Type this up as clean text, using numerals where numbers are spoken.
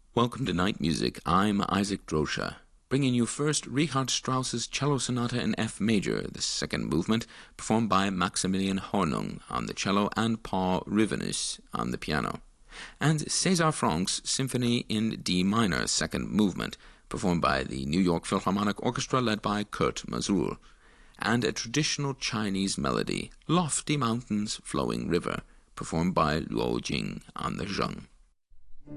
Welcome to Night Music. I'm Isaac Drosha, bringing you first Richard Strauss's Cello Sonata in F major, the second movement, performed by Maximilian Hornung on the cello and Paul Rivenus on the piano, and César Franck's Symphony in D minor, second movement, performed by the New York Philharmonic Orchestra led by Kurt Masur, and a traditional Chinese melody, Lofty Mountains, Flowing River, performed by Luo Jing on the zheng.